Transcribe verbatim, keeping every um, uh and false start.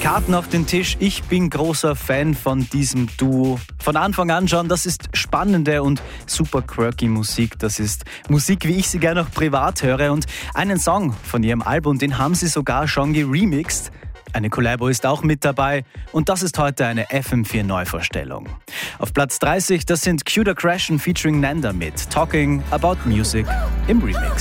Karten auf den Tisch. Ich bin großer Fan von diesem Duo. Von Anfang an schon, das ist spannende und super quirky Musik. Das ist Musik, wie ich sie gerne auch privat höre. Und einen Song von ihrem Album, den haben sie sogar schon geremixed. Eine Collabo ist auch mit dabei und das ist heute eine F M vier Neuvorstellung. Auf Platz dreißig, das sind Cuter Crashen featuring Nanda mit Talking About Music im Remix.